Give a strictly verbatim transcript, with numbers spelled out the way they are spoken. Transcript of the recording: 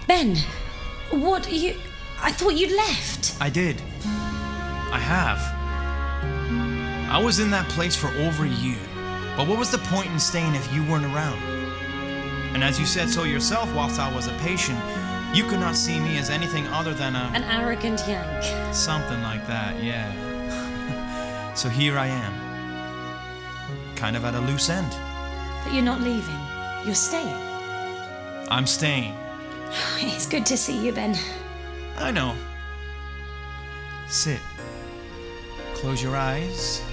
Ben, what you... I thought you'd left. I did. I have. I was in that place for over a year. But what was the point in staying if you weren't around? And as you said so yourself whilst I was a patient, you could not see me as anything other than a... An arrogant yank. Something like that, yeah. So here I am. Kind of at a loose end. But you're not leaving. You're staying. I'm staying. It's good to see you, Ben. I know. Sit. Close your eyes.